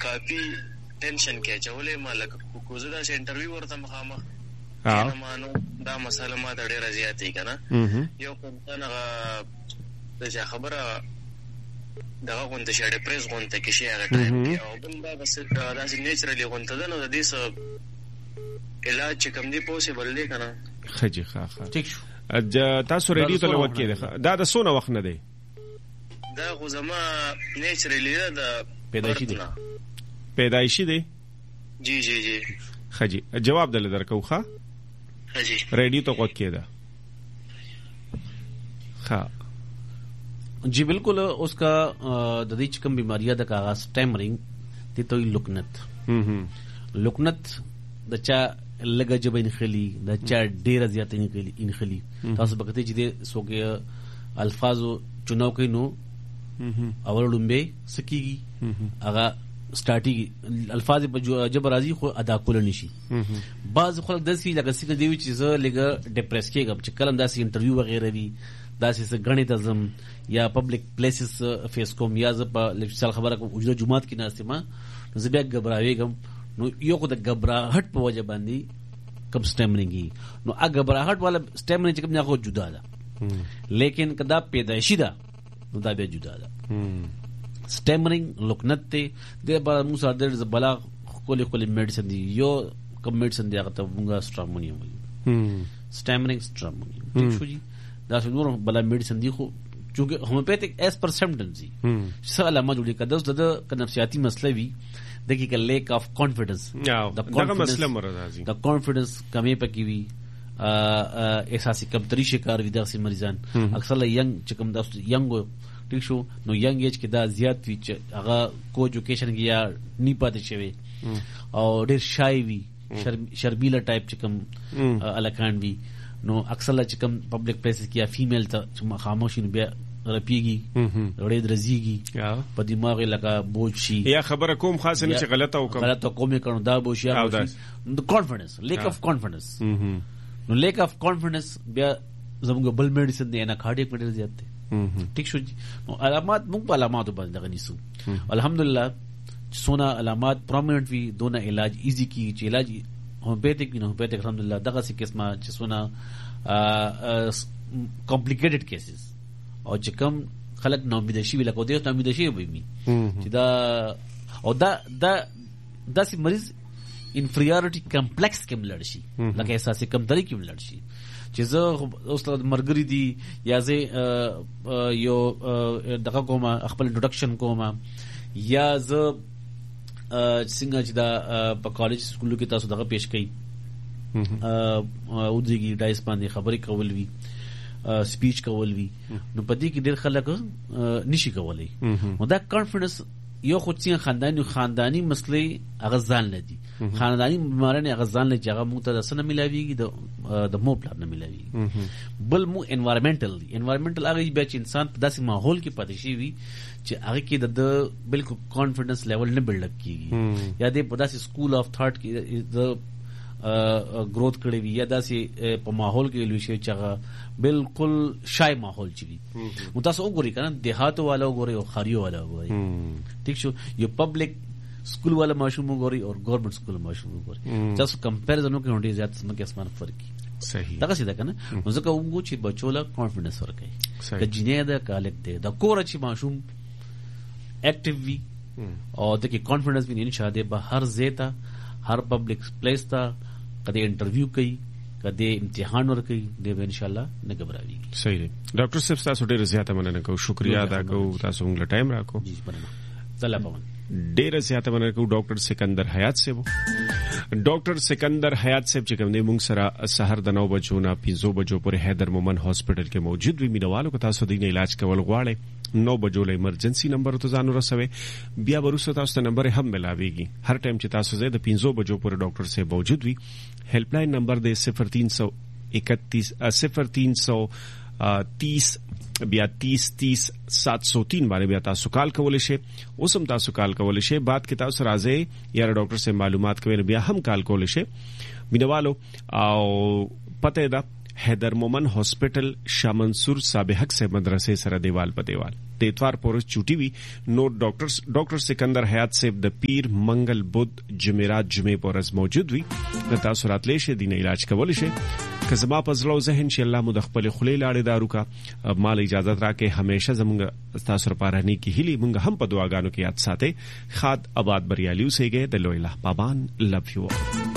کافي ټینشن کې چولې ما لکه کوزه دا انټرویو ورته مخامخ مانو دا مسله ما د ډېر زیاتې کنه یو کومه نه د خبره دا غونډه شه ډیپریس غونډه کې شي هغه ټایم کې او بل دا بس دا نیچرلی غونډه ده نو د دې سره علاج چې کوم دی پوسیبل دی کنه خجی ښه ټیک شو تاسو ریډیو ته لوګ کېده دا د سونه وخت نه دی دا خو زما نیچرلی دا پیدایشي دی جی جی جی خجی جواب دل درکو ښه خجی ریډیو ته لوګ کېده ښه जी बिल्कुल उसका ददी चिकम बीमारियां द कागा स्टैमरिंग ती तो लुकनत दचा लगा जब इनखली दचा डेर ज्यादा इनखली तास बकते जिदे सोगे अल्फाजो चुनाव के नो अवर लुम्बे सकीगी आगा स्टार्टी अल्फाज जब राजी खो अदा कोलनिशी बाज खलक दसी लगा सिक देवी चीज लगा डिप्रेस के गब चकलम दासी इंटरव्यू वगैरह भी داسې غنیتزم یا پبلک پلیسز فیس کوم یا ز په لفظال خبره کوم وجود جمعات کې ناسته ما زه بیا غبراویګم نو یو خو د غبراهټ په وجه باندې کم سټیمرینګي نو ا غبراهټ والا سټیمرینګ چې کوم نه خو جدا ده لیکن کدا پیدایشي ده نو دا بیا جدا ده سټیمرینګ لوکنت ته د بل موسی د بلا کولی میډیسن دی یو کم میډیسن دی هغه ته مونږه سټرامونیوم سټیمرینګ سټرامونیوم ٹھیک شو جی دا نور بلا میډیسن دی خو چونکه هومیوپیتھک ایز پر سمپټمز دي څه علامه جوړي کده د نفسیاتي مسله وي دغه لیک اف کانفیډنس دا مسله مرزازي د کانفیډنس کمی پکې وي احساسي کمتري شکار وي داسې مریضان اکثر ینګ چکم د ینګ ټیک شو نو ینګ ایج کې دا زیات وي چې هغه کو ایجوکیشن کې یا نی پاتې شوی او ډېر شای وي شربیلا ټایپ چکم الکان وي نو اکثر چې کوم پبلک پلیسز کې یا فیمیل ته خاموشي بیا رپیږي ډېر درځيږي په دماغ لکه بوج شي یا خبره کوم خاصه نه چې غلطه وکم کړو دا بوج یا د کانفیډنس لیک اف کانفیډنس نو لیک اف کانفیډنس بیا زموږ بل میډیسن دی نه کارډیک میډیسن زیات دی ټیک شو نو علامات موږ په علاماتو باندې غنیسو الحمدلله سونا علامات پرومیننٹ وی دونه علاج ایزی کی چې علاج homeopathic alhamdulillah daga se qisma chisuna complicated cases aur chikam khalaq naumidashi wala ko de naumidashi bimi chida aur da si mariz inferiority complex kem ladshi laka ehsas kam tari kem ladshi chizo ustad margari di ya ze yo daga koma khapal introduction koma ya ze څنګه چې دا په کالج سکولو کې تاسو دغه پیش کړئ او دغه دایس باندې خبرې کول وی سپیچ کول وی نو په دې کې ډېر خلک نشي کولای نو دا کانفیډنس یو خو څنګه خاندانی مسلې هغه ځان لدی خاندانی بیمارانه هغه ځان لږ هغه موږ ته د سن ملاویږي د مو پلان نه ملاویږي بل مو انوایرنمنټل هغه به چې انسان په داسې ماحول کې پاتې شي وي چې هغه کې د بالکل کانفیډنس لیول نه بلډ اپ کیږي یا د په داسې سکول اف تھاټ کې د گروث کړي وي یا داسې په ماحول کې لوي شي چې هغه بالکل شای ماحول چي وي متاسو وګورئ کنه دیهاتو والا وګورئ او خاریو والا وګورئ ٹھیک شو یو پبلک स्कूल वाला माशूम गौरी और government school माशूम Gauri just comparison के होंडी ज्यादा इसमें के आसमान फर्क है सही दाका सीधा कना मुझे उंगो ची बचोला कॉन्फिडेंस फर्क है क जिने द कालेक दे द कोर अच्छी माशूम एक्टिव भी और देखिए कॉन्फिडेंस भी नहीं शादे हर जेता हर पब्लिक प्लेस था कदे इंटरव्यू कई कदे इम्तिहान वर कई दे इंशाल्लाह न घबरावी सही है डॉक्टर साहब तासो ډیر زیاته مننه کو شکریا ادا کو تاسو موږ ټایم راکو جی مننه الله پون ډیر زیاته مننه کو ډاکټر سکندر حیات صاحب ډاکټر سکندر حیات صاحب چې کوم دی موږ سره سحر د 9 بجو نه 5 بجو پورې حیدر مومن هاسپټل کې موجود وي مینوالو کو تاسو د علاج کول غواړئ 9 بجو له ایمرجنسي نمبر ته ځانو رسوي بیا ورسره تاسو ته نمبر هم ملاويږي هر ټایم چې تاسو زه د 5 بجو پورې ډاکټر صاحب موجود وي هیلپ لاین نمبر دی 0330 بیا 30 باندې بیا تاسو کال کولای شئ اوسم تاسو کال کولای شئ بعد کې تاسو راځي یا ډاکټر سے معلومات کوي بیا هم کال کولای شئ مینوالو او پته دا حیدر مومن هاسپټل شاه منصور صاحب حق سے مدرسې سره دیوال په دیوال د اتوار پورې چوټي وي نو ډاکټر سکندر حیات صاحب د پیر منګل بود جمعرات جمعې پورې موجود وي تاسو راتلې شي دینه علاج کول شي که زما په زړه او ذهن چې الله مو د خپل خولې لاړې دارو کا مال اجازه راکې همیشه زموږ تاسو لپاره نه کی هلي موږ هم په دعاګانو کې یاد ساتي خاد آباد بریالي اوسېږي د لوی الله پابان لو یو